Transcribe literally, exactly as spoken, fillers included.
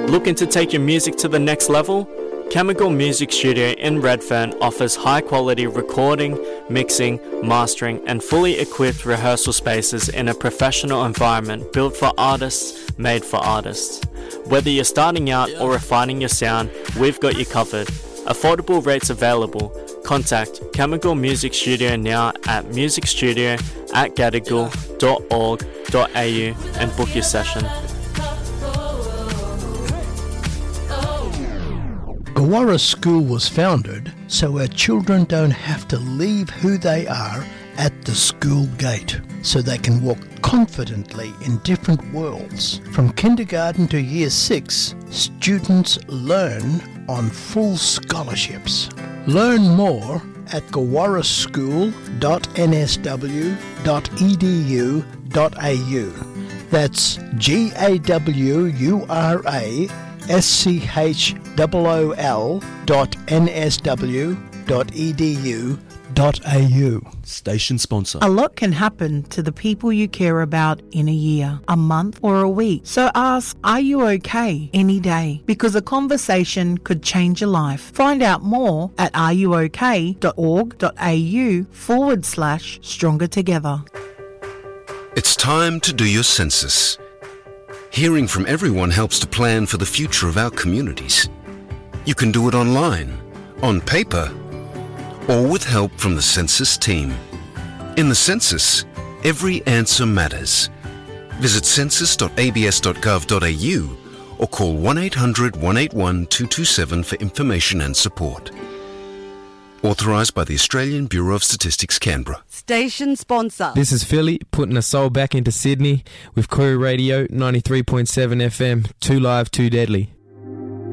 Looking to take your music to the next level? Chemical Music Studio in Redfern offers high-quality recording, mixing, mastering, and fully equipped rehearsal spaces in a professional environment built for artists, made for artists. Whether you're starting out or refining your sound, we've got you covered. Affordable rates available. Contact Chemical Music Studio now at music studio at gadigal dot org dot a u and book your session. Gawara School was founded so our children don't have to leave who they are at the school gate, so they can walk confidently in different worlds. From kindergarten to year six, students learn on full scholarships. Learn more at gawara school dot n s w dot e d u dot a u. That's G A W U R A S C H O O L dot N S W dot E D U dot A U. Station sponsor. A lot can happen to the people you care about in a year, a month or a week. So ask, are you okay any day? Because a conversation could change your life. Find out more at are you okay dot org dot a u forward slash stronger together. It's time to do your census. Hearing from everyone helps to plan for the future of our communities. You can do it online, on paper, or with help from the census team. In the census, every answer matters. Visit census dot a b s dot gov dot a u or call one eight hundred, one eight one, two two seven for information and support. Authorised by the Australian Bureau of Statistics, Canberra. Station sponsor. This is Philly putting a soul back into Sydney with Koori Radio ninety-three point seven F M. Too live, too deadly.